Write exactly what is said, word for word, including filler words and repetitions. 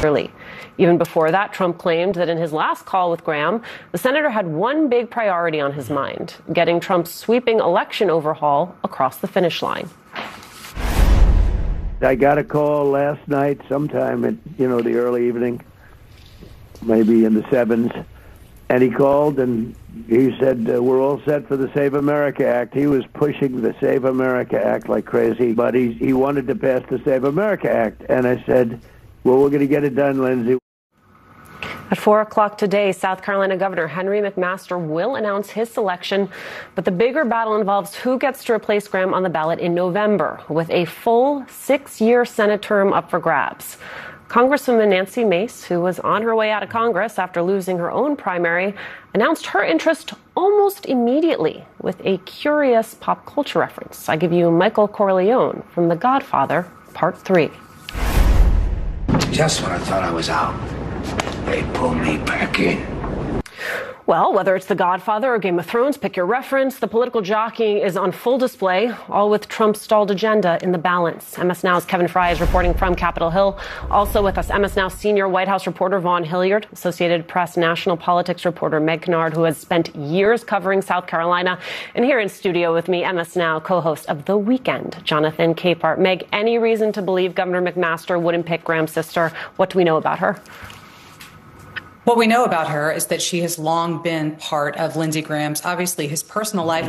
Even before that, Trump claimed that in his last call with Graham, the senator had one big priority on his mind, getting Trump's sweeping election overhaul across the finish line. I got a call last night sometime at, you know, the early evening, maybe in the sevens, and he called and he said, uh, we're all set for the Save America Act. He was pushing the Save America Act like crazy, but he, he wanted to pass the Save America Act. And I said, well, we're going to get it done, Lindsey. At four o'clock today, South Carolina Governor Henry McMaster will announce his selection, but the bigger battle involves who gets to replace Graham on the ballot in November, with a full six-year Senate term up for grabs. Congresswoman Nancy Mace, who was on her way out of Congress after losing her own primary, announced her interest almost immediately with a curious pop culture reference. I give you Michael Corleone from The Godfather, Part three. Just when I thought I was out, they pulled me back in. Well, whether it's The Godfather or Game of Thrones, pick your reference. The political jockeying is on full display, all with Trump's stalled agenda in the balance. M S Now's Kevin Fry is reporting from Capitol Hill. Also with us, M S Now senior White House reporter Vaughn Hilliard, Associated Press national politics reporter Meg Kennard, who has spent years covering South Carolina. And here in studio with me, M S Now co-host of The Weekend, Jonathan Capehart. Meg, any reason to believe Governor McMaster wouldn't pick Graham's sister? What do we know about her? What we know about her is that she has long been part of Lindsey Graham's, obviously his personal life.